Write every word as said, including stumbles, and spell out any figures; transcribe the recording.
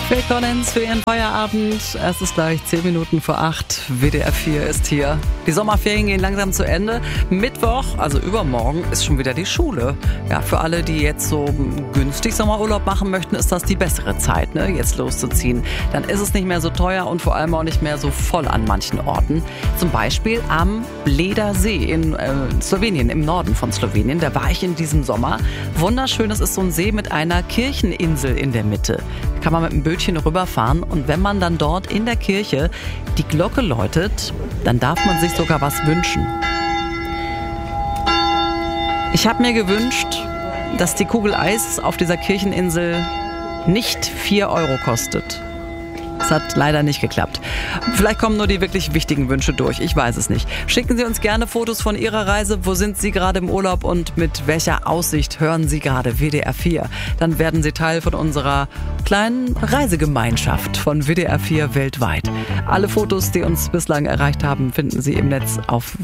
Phil Collins für Ihren Feierabend. Es ist gleich zehn Minuten vor acht. W D R vier ist hier. Die Sommerferien gehen langsam zu Ende. Mittwoch, also übermorgen, ist schon wieder die Schule. Ja, für alle, die jetzt so günstig Sommerurlaub machen möchten, ist das die bessere Zeit, ne, jetzt loszuziehen. Dann ist es nicht mehr so teuer und vor allem auch nicht mehr so voll an manchen Orten. Zum Beispiel am Bleda See in äh, Slowenien, im Norden von Slowenien. Da war ich in diesem Sommer. Wunderschön, es ist so ein See mit einer Kircheninsel in der Mitte. Kann man mit einem Bötchen rüberfahren und wenn man dann dort in der Kirche die Glocke läutet, dann darf man sich sogar was wünschen. Ich habe mir gewünscht, dass die Kugel Eis auf dieser Kircheninsel nicht vier Euro kostet. Das hat leider nicht geklappt. Vielleicht kommen nur die wirklich wichtigen Wünsche durch. Ich weiß es nicht. Schicken Sie uns gerne Fotos von Ihrer Reise. Wo sind Sie gerade im Urlaub und mit welcher Aussicht hören Sie gerade W D R vier? Dann werden Sie Teil von unserer kleinen Reisegemeinschaft von W D R vier weltweit. Alle Fotos, die uns bislang erreicht haben, finden Sie im Netz auf